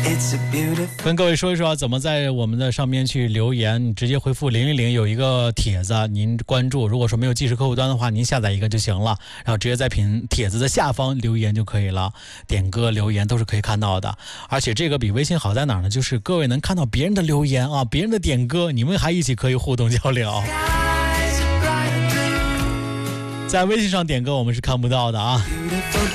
跟各位说一说怎么在我们的上面去留言，你直接回复000有一个帖子，您关注，如果说没有即时客户端的话，您下载一个就行了，然后直接在帖子的下方留言就可以了，点歌留言都是可以看到的。而且这个比微信好在哪儿呢？就是各位能看到别人的留言啊，别人的点歌，你们还一起可以互动交流。在微信上点歌我们是看不到的啊。